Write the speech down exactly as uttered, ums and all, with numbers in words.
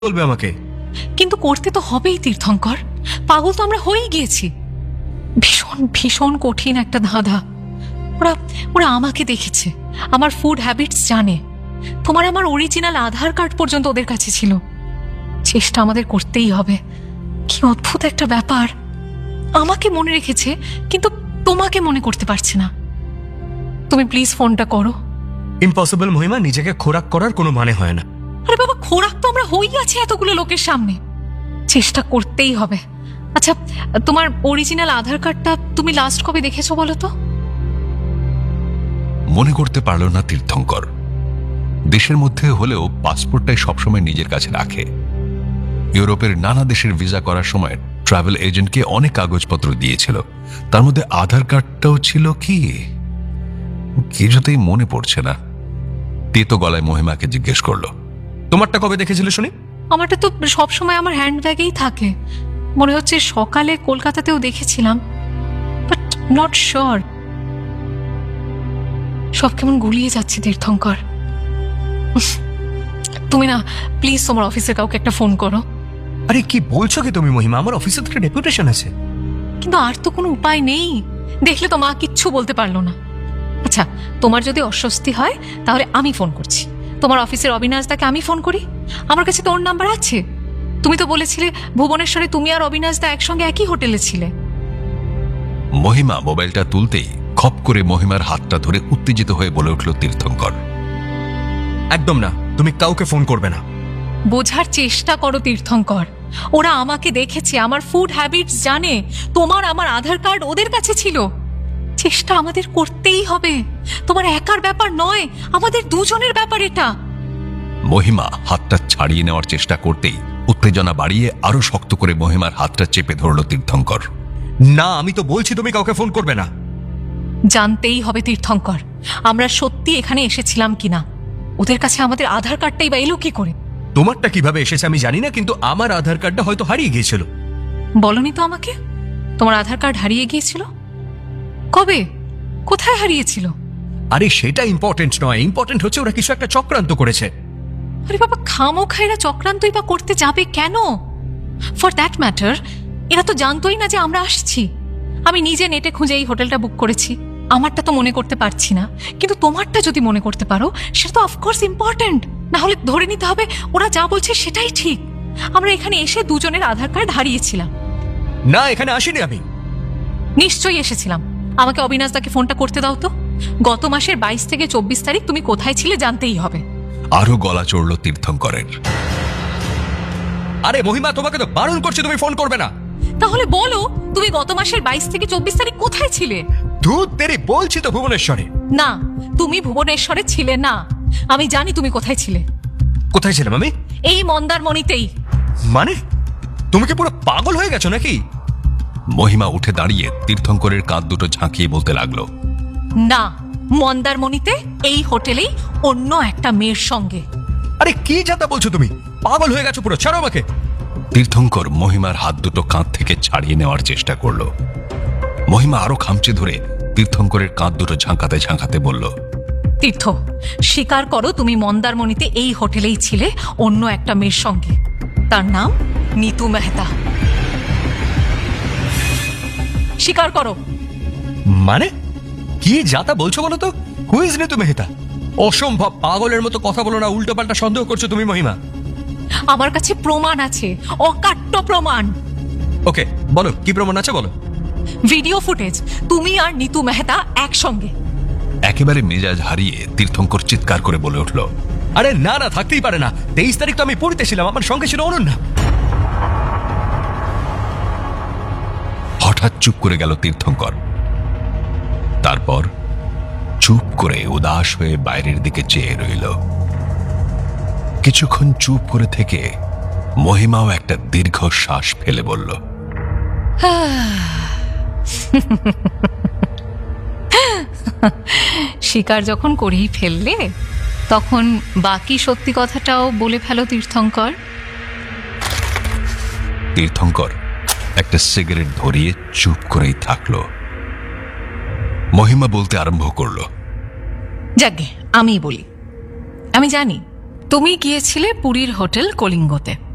বলবে আমাকে। কিন্তু করতে তো হবেই তীর্থঙ্কর, পাগল তো আমরা হয়েই গিয়েছি। ভীষণ ভীষণ কঠিন একটা ধাঁধা। ওরা ওরা আমাকে দেখেছে, আমার ফুড হ্যাবিটস জানে। তোমার আমার অরিজিনাল আধার কার্ড পর্যন্ত ওদের কাছে ছিল। চেষ্টা আমাদের করতেই হবে। কি অদ্ভুত একটা ব্যাপার, আমাকে মনে রেখেছে কিন্তু তোমাকে মনে করতে পারছে না। তুমি প্লিজ ফোনটা করো। ইম্পসিবল মহিমা, নিজেকে খোরাক করার কোনো মানে হয় না। আরে বাবা, খোরাক তো আমরা হয়েই আছি এতগুলো লোকের সামনে, চেষ্টা করতেই হবে। আচ্ছা, তোমার অরিজিনাল আধার কার্ডটা তুমি লাস্ট কবে দেখেছো বলো তো? মনে করতে পারল না তীর্থঙ্কর। দেশের মধ্যে হলেও পাসপোর্টটাই সবসময় নিজের কাছে রাখে। ইউরোপের নানা দেশের ভিসা করার সময় ট্রাভেল এজেন্টকে অনেক কাগজপত্র দিয়েছিল, তার মধ্যে আধার কার্ডটাও ছিল। কি কিছুতেই মনে পড়ছে না। তেতো গলায় মহিমাকে জিজ্ঞেস করলো, তোমারটা কবে দেখেছিলে শুনি? আমারটা তো সবসময় আমার হ্যান্ড ব্যাগেই থাকে। মনে হচ্ছে সকালে কলকাতাতেও দেখেছিলাম, বাট নট শিওর। সব কেমন গুলিয়ে যাচ্ছে তীর্থঙ্কর। তুমি না প্লিজ তোমার অফিসের কাউকে একটা ফোন করো। আরে কি বলছো কি তুমি মহিমা? আমার অফিসে থেকে ডেপুটেশন আছে। কিন্তু আর তো কোনো উপায় নেই। দেখলে তো মা কিচ্ছু বলতে পারলো না। আচ্ছা, তোমার যদি অস্বস্তি হয় তাহলে আমি ফোন করছি। তোমার অফিসের অবিনাশ দাকে আমি ফোন করি, আমার কাছে তো ওর নাম্বার আছে। তুমি তো বলেছিলে ভুবনেশ্বরে তুমি আর অবিনাশ দা একসঙ্গে একই হোটেলে ছিলে। মহিমা মোবাইলটা তুলতেই খপ করে মহিমার হাতটা ধরে উত্তেজিত হয়ে বলে উঠল তীর্থঙ্কর, একদম না, তুমি কাউকে ফোন করবে না। বোঝার চেষ্টা করো তীর্থঙ্কর, ওরা আমাকে দেখেছে, আমার ফুড হ্যাবিটস জানে। তোমার আমার আধার কার্ড ওদের কাছে ছিল। চেষ্টা আমাদের করতেই হবে। তোমার একার ব্যাপার নয়, আমাদের দুজনের ব্যাপার এটা। মহিমা হাতটা ছাড়িয়ে নেওয়ার চেষ্টা করতেই উত্তেজনা বাড়িয়ে আরো শক্ত করে মহিমার হাতটা চেপে ধরল তীর্থঙ্কর। না, আমি তো বলছি তুমি কাউকে ফোন করবে না। জানতেই হবে তীর্থঙ্কর, আমরা সত্যি এখানে এসেছিলাম কিনা। ওদের কাছে আমাদের আধার কার্ডটাই বা এলো কি করে? তোমারটা কিভাবে এসেছে আমি জানি না, কিন্তু আমার আধার কার্ডটা হয়তো হারিয়ে গিয়েছিল। বলনি তো আমাকে তোমার আধার কার্ড হারিয়ে গিয়েছিল? কবে, কোথায় হারিয়েছিল? আরে সেটা ইম্পর্টেন্ট নয়, ইম্পর্টেন্ট হচ্ছে ওরা কিছু একটা চক্রান্ত করেছে। আরে বাবা, খামোখাইরা চক্রান্তই বা করতে যাবে কেন? ফর দ্যাট ম্যাটার এরা তো জানতোই না যে আমরা আসছি। আমি নিজে নেটে খুঁজে এই হোটেলটা বুক করেছি। আমারটা তো মনে করতে পারছি না, কিন্তু তোমারটা যদি মনে করতে পারো সেটা তো অফকোর্স ইম্পর্টেন্ট। না হলে ধরে নিতে হবে ওরা যা বলছে সেটাই ঠিক। আমরা এখানে এসে দুজনের আধার কার্ড হারিয়েছিলাম। না, এখানে আসিনি আমি। নিশ্চয়ই এসেছিলাম। আমাকে অবিনাশ দাকে ফোনটা করতে দাও তো। গত মাসের বাইশ থেকে চব্বিশ তারিখ তুমি কোথায় ছিলে জানতেই হবে। আরো গলা চড়ল তীর্থঙ্করের। আরে মহিমা, তোমাকে তো বারণ করছি তুমি ফোন করবে না। তাহলে বলো তুমি গত মাসের বাইশ থেকে চব্বিশ তারিখ কোথায় ছিলে? ধুত তেরি, বলছি তো ভুবনেশ্বরে। না, তুমি ভুবনেশ্বরে ছিলে না। আমি জানি তুমি কোথায় ছিলে। কোথায় ছিলাম আমি? এই মন্দারমণিতেই। মানে তুমি কি পুরো পাগল হয়ে গেছো নাকি? মহিমা উঠে দাঁড়িয়ে তীর্থঙ্করের কাঁধ দুটো ঝাঁকিয়ে বলতে লাগলো, না, মন্দারমণিতে এই হোটেলেই অন্য একটা মেয়ের সঙ্গে। আরে কি যাতা বলছো তুমি? পাগল হয়ে গেছো পুরো, ছাড়ো আমাকে। তীর্থঙ্কর মহিমার হাত দুটো কাঁধ থেকে ছাড়িয়ে নেওয়ার চেষ্টা করলো। মহিমা আরো খামচে ধরে তীর্থঙ্করের কাঁধ দুটো ঝাঁকাতে ঝাঁকাতে বলল, তীর্থ, স্বীকার করো তুমি মন্দারমণিতে এই হোটেলেই ছিলে অন্য একটা মেয়ের সঙ্গে। তার নাম নিতু মেহতা। স্বীকার করো। মানে কি যাতা বলছো বলো তো? Who is Nitu Mehta? অসম্ভব, পাগলের মতো কথা বলো না, উল্টো পাল্টা সন্দেহ করছো তুমি মহিমা। আমার কাছে প্রমাণ আছে, অকাট্য প্রমাণ। ওকে বলো, কি প্রমাণ আছে বলো। ভিডিও ফুটেজ, তুমি আর নিতু মেহতা একসঙ্গে। একেবারে মেজাজ হারিয়ে তীর্থঙ্কর চিৎকার করে বলে উঠল, আরে না না, থাকতেই পারে না। তেইশ তারিখ তো আমি পড়তে ছিলাম, আমার সঙ্গে ছিল অনন্যা। হঠাৎ চুপ করে গেল তীর্থঙ্কর। তারপর চুপ করে উদাস হয়ে বাইরের দিকে চেয়ে রইল। কিছুক্ষণ চুপ করে থেকে মহিমাও একটা দীর্ঘ শ্বাস ফেলে বলল, স্বীকার যখন করেই ফেললে তখন বাকি সত্যি কথাটাও বলে ফেলো তীর্থঙ্কর। তীর্থঙ্কর একটা সিগারেট ধরিয়ে চুপ করেই থাকলো। মহিমা বলতে আরম্ভ করলো, যাকে আমি বলি, আমি জানি তুমি গিয়েছিলে পুরীর হোটেল কলিঙ্গতে।